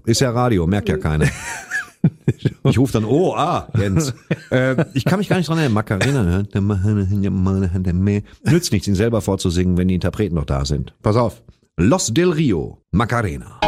Ist ja Radio, merkt ja keiner. Ich rufe dann, Jens. Ich kann mich gar nicht dran erinnern. Macarena. Nützt nichts, ihn selber vorzusingen, wenn die Interpreten noch da sind. Pass auf. Los del Rio, Macarena.